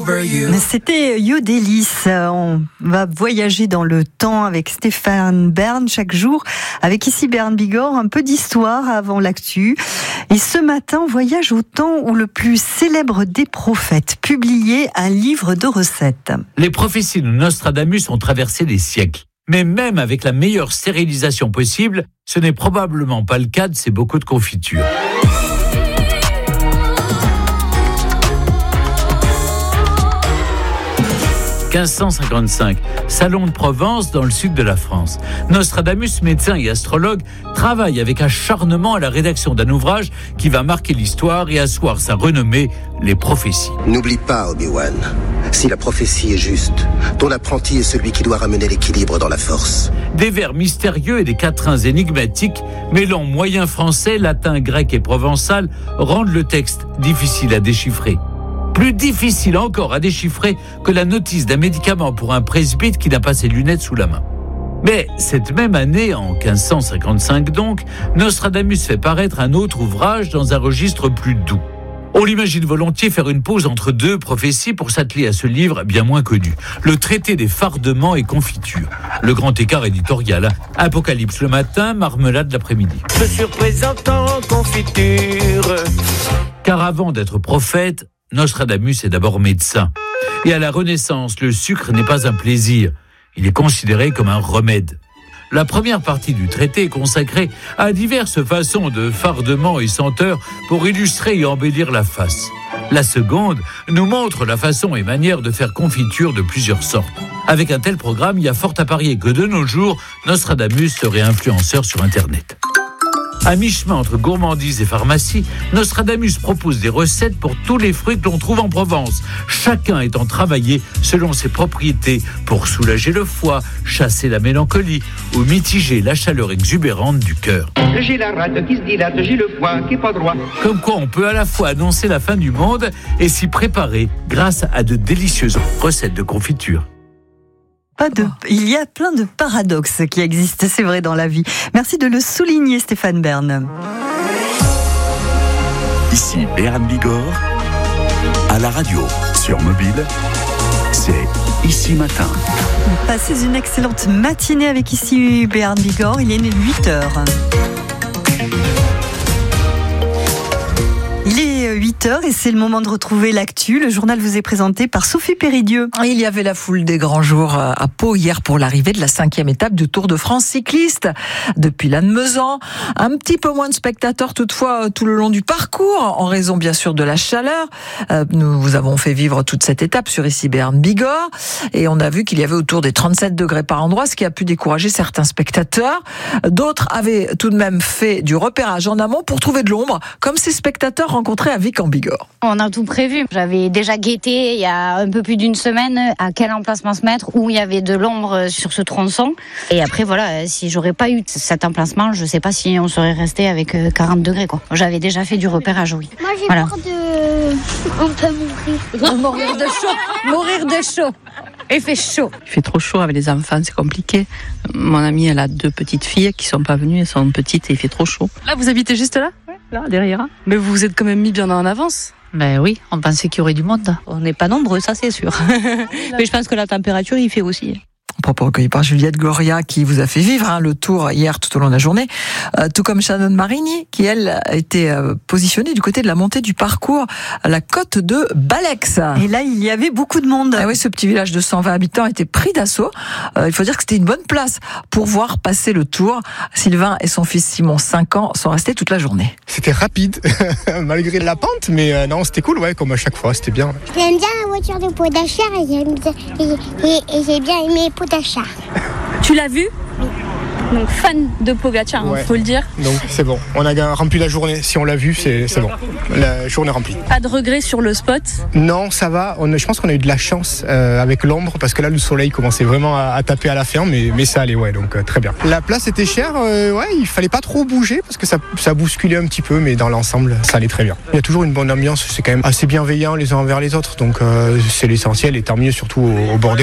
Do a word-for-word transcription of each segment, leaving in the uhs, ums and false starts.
C'était Yodelis. On va voyager dans le temps avec Stéphane Bern chaque jour. Avec ici Bern Bigorre, un peu d'histoire avant l'actu. Et ce matin, on voyage au temps où le plus célèbre des prophètes publiait un livre de recettes. Les prophéties de Nostradamus ont traversé les siècles. Mais même avec la meilleure stérilisation possible, ce n'est probablement pas le cas de ces bocaux de confiture. quinze cent cinquante-cinq, Salon de Provence dans le sud de la France. Nostradamus, médecin et astrologue, travaille avec acharnement à la rédaction d'un ouvrage qui va marquer l'histoire et asseoir sa renommée, les prophéties. N'oublie pas, Obi-Wan, si la prophétie est juste, ton apprenti est celui qui doit ramener l'équilibre dans la force. Des vers mystérieux et des quatrains énigmatiques, mêlant moyen français, latin, grec et provençal, rendent le texte difficile à déchiffrer. Plus difficile encore à déchiffrer que la notice d'un médicament pour un presbyte qui n'a pas ses lunettes sous la main. Mais cette même année, en quinze cent cinquante-cinq donc, Nostradamus fait paraître un autre ouvrage dans un registre plus doux. On l'imagine volontiers faire une pause entre deux prophéties pour s'atteler à ce livre bien moins connu, le traité des fardements et confitures. Le grand écart éditorial, Apocalypse le matin, marmelade l'après-midi. Se surprésentant en confiture. Car avant d'être prophète, Nostradamus est d'abord médecin. Et à la Renaissance, le sucre n'est pas un plaisir. Il est considéré comme un remède. La première partie du traité est consacrée à diverses façons de fardements et senteurs pour illustrer et embellir la face. La seconde nous montre la façon et manière de faire confiture de plusieurs sortes. Avec un tel programme, il y a fort à parier que de nos jours, Nostradamus serait influenceur sur Internet. À mi-chemin entre gourmandise et pharmacie, Nostradamus propose des recettes pour tous les fruits que l'on trouve en Provence, chacun étant travaillé selon ses propriétés pour soulager le foie, chasser la mélancolie ou mitiger la chaleur exubérante du cœur. J'ai la rate qui se dilate, j'ai le foie qui est pas droit. Comme quoi on peut à la fois annoncer la fin du monde et s'y préparer grâce à de délicieuses recettes de confiture. Pas de, il y a plein de paradoxes qui existent, c'est vrai, dans la vie. Merci de le souligner, Stéphane Bern. Ici Bern Bigorre, à la radio, sur mobile, c'est Ici Matin. Passez une excellente matinée avec Ici Bern Bigorre, il est huit heures. Il est huit heures et c'est le moment de retrouver l'actu. Le journal vous est présenté par Sophie Péridieu. Il y avait la foule des grands jours à Pau hier pour l'arrivée de la cinquième étape du Tour de France cycliste. Depuis Lannemezan, un petit peu moins de spectateurs toutefois tout le long du parcours, en raison bien sûr de la chaleur. Nous vous avons fait vivre toute cette étape sur ici Bern Bigorre et on a vu qu'il y avait autour des trente-sept degrés par endroit, ce qui a pu décourager certains spectateurs. D'autres avaient tout de même fait du repérage en amont pour trouver de l'ombre, comme ces spectateurs rencontrés à Vic en Bigorre. On a tout prévu. J'avais déjà guetté il y a un peu plus d'une semaine à quel emplacement se mettre, où il y avait de l'ombre sur ce tronçon. Et après, voilà, si j'aurais pas eu cet emplacement, je sais pas si on serait resté avec quarante degrés, quoi. J'avais déjà fait du repérage, oui. Moi, j'ai voilà. peur de... On peut mourir. Mourir de chaud. Mourir de chaud. Il fait chaud. Il fait trop chaud avec les enfants, c'est compliqué. Mon amie, elle a deux petites filles qui sont pas venues, elles sont petites et il fait trop chaud. Là, vous habitez juste là ? Oui, là, derrière. Mais vous vous êtes quand même mis bien en avance ? Ben oui, on pensait qu'il y aurait du monde. On n'est pas nombreux, ça c'est sûr. Mais je pense que la température, il fait aussi. Propos recueillis par Juliette Gloria qui vous a fait vivre hein, le tour hier tout au long de la journée, euh, tout comme Shannon Marigny qui elle a été euh, positionnée du côté de la montée du parcours à la côte de Balex. Et là il y avait beaucoup de monde. Ah oui, ce petit village de cent vingt habitants a été pris d'assaut. Euh, il faut dire que c'était une bonne place pour voir passer le tour. Sylvain et son fils Simon, cinq ans, sont restés toute la journée. C'était rapide malgré la pente, mais euh, non c'était cool, ouais, comme à chaque fois, c'était bien. J'aime bien la voiture de Pogacar et, j'aime bien, et, et, et j'ai bien aimé Pogacar. Tu l'as vu ? Oui. Donc fan de Pogacar, ouais. hein, faut le dire. Donc c'est bon, on a rempli la journée. Si on l'a vu, c'est, c'est bon. La journée remplie. Pas de regret sur le spot ? Non, ça va. On, je pense qu'on a eu de la chance euh, avec l'ombre parce que là le soleil commençait vraiment à, à taper à la fin, mais, mais ça allait, ouais, donc euh, très bien. La place était chère, euh, ouais, il fallait pas trop bouger parce que ça, ça bousculait un petit peu, mais dans l'ensemble, ça allait très bien. Il y a toujours une bonne ambiance, c'est quand même assez bienveillant les uns envers les autres, donc euh, c'est l'essentiel et tant mieux surtout au, au bord des routes.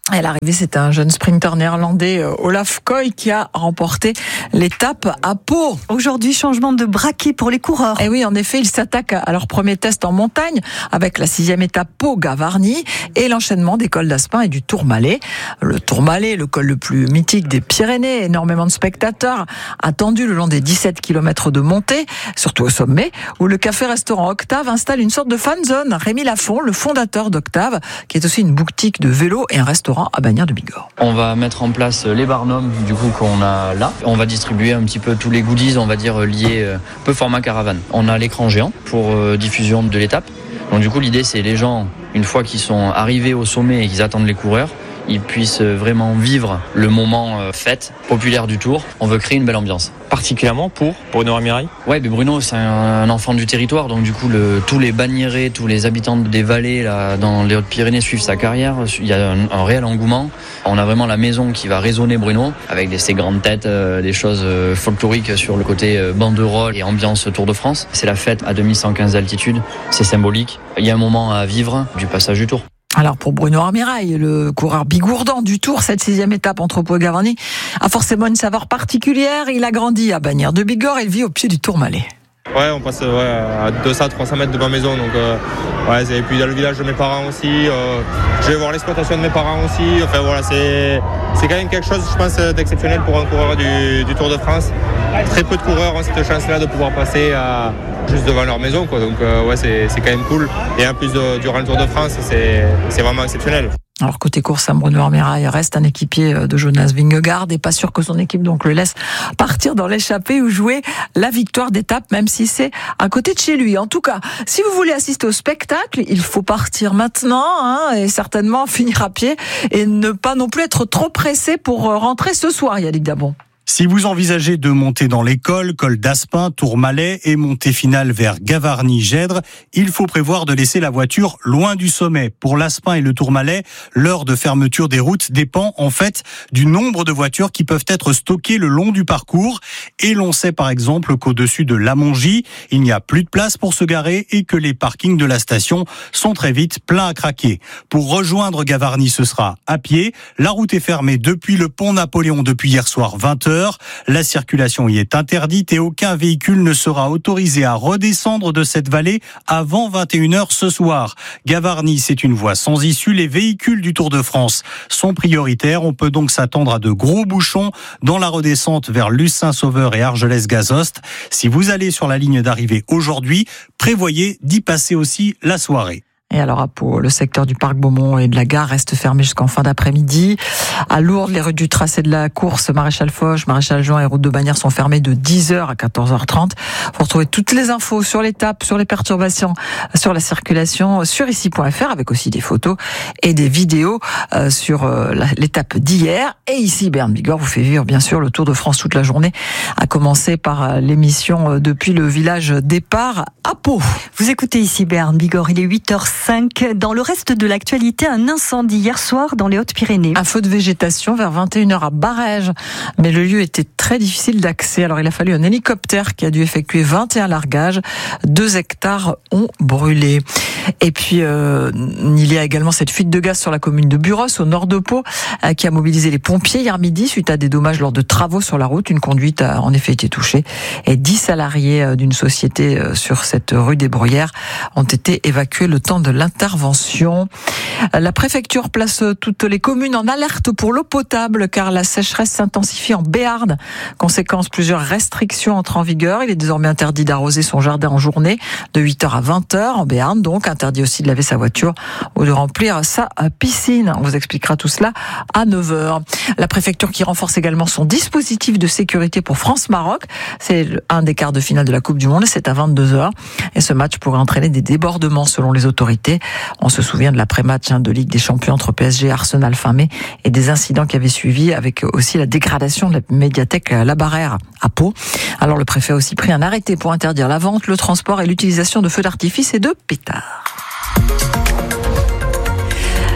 À l'arrivée, c'est un jeune sprinter néerlandais, Olaf Koy, qui a remporté l'étape à Pau. Aujourd'hui, changement de braquet pour les coureurs. Et oui, en effet, ils s'attaquent à leur premier test en montagne avec la sixième étape Pau-Gavarnie et l'enchaînement des cols d'Aspin et du Tourmalet. Le Tourmalet, le col le plus mythique des Pyrénées, énormément de spectateurs attendus le long des dix-sept kilomètres de montée, surtout au sommet, où le café-restaurant Octave installe une sorte de fan zone. Rémi Lafont, le fondateur d'Octave, qui est aussi une boutique de vélo et un restaurant à Bagnères de Bigorre. On va mettre en place les barnums du coup qu'on a là. On va distribuer un petit peu tous les goodies, on va dire liés euh, peu format caravane. On a l'écran géant pour euh, diffusion de l'étape. Donc du coup l'idée c'est les gens, une fois qu'ils sont arrivés au sommet et qu'ils attendent les coureurs, ils puissent vraiment vivre le moment euh, fête populaire du Tour. On veut créer une belle ambiance. Particulièrement pour Bruno Armirail ? Ouais, mais Bruno c'est un enfant du territoire, donc du coup le, tous les bagnérés, tous les habitants des vallées là, dans les Hautes-Pyrénées suivent sa carrière. Il y a un, un réel engouement. On a vraiment la maison qui va résonner Bruno avec des, ses grandes têtes, euh, des choses euh, folkloriques sur le côté euh, banderole et ambiance Tour de France. C'est la fête à deux mille cent quinze d'altitude, c'est symbolique. Il y a un moment à vivre du passage du Tour. Alors pour Bruno Armirail, le coureur bigourdan du Tour, cette sixième étape entre Pau et Gavarnie a forcément une saveur particulière. Il a grandi à Bagnères de Bigorre et il vit au pied du Tourmalet. Ouais, on passe ouais, à deux cents à trois cents mètres de ma maison, donc euh, ouais, et puis dans le village de mes parents aussi. Euh, je vais voir l'exploitation de mes parents aussi. Enfin voilà, c'est c'est quand même quelque chose, je pense, d'exceptionnel pour un coureur du, du Tour de France. Très peu de coureurs ont cette chance-là de pouvoir passer à, juste devant leur maison, quoi. Donc euh, ouais, c'est c'est quand même cool. Et en plus de, durant le Tour de France, c'est c'est vraiment exceptionnel. Alors côté course, Bruno Armirail reste un équipier de Jonas Vingegaard et pas sûr que son équipe donc le laisse partir dans l'échappée ou jouer la victoire d'étape, même si c'est à côté de chez lui. En tout cas, si vous voulez assister au spectacle, il faut partir maintenant hein, et certainement finir à pied et ne pas non plus être trop pressé pour rentrer ce soir, Yannick Dabon. Si vous envisagez de monter dans l'école, col d'Aspin, Tourmalet et montée finale vers Gavarnie-Gèdre, il faut prévoir de laisser la voiture loin du sommet. Pour l'Aspin et le Tourmalet, l'heure de fermeture des routes dépend en fait du nombre de voitures qui peuvent être stockées le long du parcours. Et l'on sait par exemple qu'au-dessus de Lamongie, il n'y a plus de place pour se garer et que les parkings de la station sont très vite pleins à craquer. Pour rejoindre Gavarnie, ce sera à pied. La route est fermée depuis le pont Napoléon depuis hier soir vingt heures. La circulation y est interdite et aucun véhicule ne sera autorisé à redescendre de cette vallée avant vingt et une heures ce soir. Gavarnie, c'est une voie sans issue. Les véhicules du Tour de France sont prioritaires. On peut donc s'attendre à de gros bouchons dans la redescente vers Luce-Saint-Sauveur et Argelès-Gazost. Si vous allez sur la ligne d'arrivée aujourd'hui, prévoyez d'y passer aussi la soirée. Et alors à Pau, le secteur du parc Beaumont et de la gare reste fermé jusqu'en fin d'après-midi. À Lourdes, les rues du tracé de la course, Maréchal Foch, Maréchal Juin et route de Bagnères sont fermées de dix heures à quatorze heures trente. Vous retrouvez toutes les infos sur l'étape, sur les perturbations, sur la circulation, sur ici point f r avec aussi des photos et des vidéos sur l'étape d'hier. Et ici, Bern Bigorre vous fait vivre bien sûr le Tour de France toute la journée, à commencer par l'émission depuis le village départ à Pau. Vous écoutez ici Bern Bigorre, il est huit heures cinq. Dans le reste de l'actualité, un incendie hier soir dans les Hautes-Pyrénées. Un feu de végétation vers vingt et une heures à Barèges. Mais le lieu était très difficile d'accès. Alors il a fallu un hélicoptère qui a dû effectuer vingt et un largages. Deux hectares ont brûlé. Et puis euh, il y a également cette fuite de gaz sur la commune de Buros, au nord de Pau, euh, qui a mobilisé les pompiers hier midi suite à des dommages lors de travaux sur la route. Une conduite a en effet été touchée. Et dix salariés d'une société sur cette rue des Bruyères ont été évacués le temps de l'intervention. La préfecture place toutes les communes en alerte pour l'eau potable car la sécheresse s'intensifie en Béarn. Conséquence, plusieurs restrictions entrent en vigueur. Il est désormais interdit d'arroser son jardin en journée de huit heures à vingt heures en Béarn. Donc interdit aussi de laver sa voiture ou de remplir sa piscine. On vous expliquera tout cela à neuf heures. La préfecture qui renforce également son dispositif de sécurité pour France-Maroc. C'est un des quarts de finale de la Coupe du Monde. C'est à vingt-deux heures. Et ce match pourrait entraîner des débordements selon les autorités. On se souvient de l'après-match de Ligue des Champions entre P S G et Arsenal fin mai et des incidents qui avaient suivi avec aussi la dégradation de la médiathèque La Barrère à Pau. Alors le préfet a aussi pris un arrêté pour interdire la vente, le transport et l'utilisation de feux d'artifice et de pétards.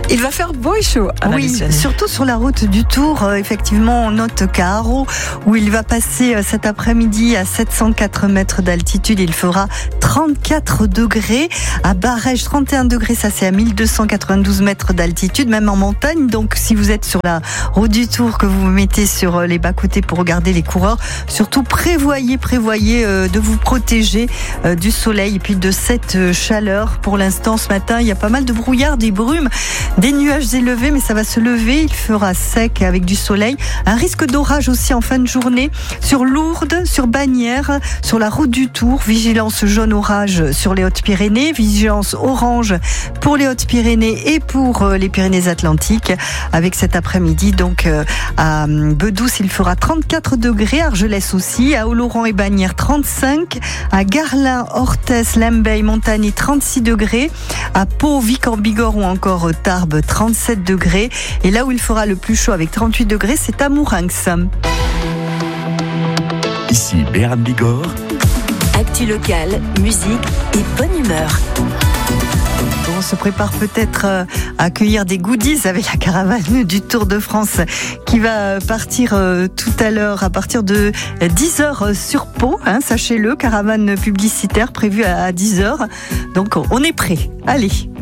Il va faire beau et chaud. Oui, surtout sur la route du Tour. Euh, effectivement, on note qu'à Haro, où il va passer euh, cet après-midi à sept cent quatre mètres d'altitude, il fera trente-quatre degrés. À Barège, trente et un degrés, ça c'est à mille deux cent quatre-vingt-douze mètres d'altitude, même en montagne. Donc si vous êtes sur la route du Tour, que vous vous mettez sur les bas-côtés pour regarder les coureurs, surtout prévoyez, prévoyez euh, de vous protéger euh, du soleil et puis de cette euh, chaleur. Pour l'instant, ce matin, il y a pas mal de brouillard, des brumes, des nuages élevés, mais ça va se lever. Il fera sec avec du soleil. Un risque d'orage aussi en fin de journée sur Lourdes, sur Bagnères, sur la route du Tour. Vigilance jaune orage sur les Hautes-Pyrénées, vigilance orange pour les Hautes-Pyrénées et pour les Pyrénées-Atlantiques. Avec cet après-midi, donc à Bedouce, il fera trente-quatre degrés, Argelès aussi, à Oloron et Bagnères trente-cinq, à Garlin, Orthès, Limbeil, Montagny trente-six degrés, à Pau, Vic en Bigorre ou encore Tarbes trente-sept degrés. Et là où il fera le plus chaud avec trente-huit degrés, c'est à Mourinx. Ici Béarn Bigorre. Actu locale, musique et bonne humeur. On se prépare peut-être à accueillir des goodies avec la caravane du Tour de France qui va partir tout à l'heure à partir de dix heures sur Pau. Hein, sachez-le, caravane publicitaire prévue à dix heures. Donc on est prêt. Allez.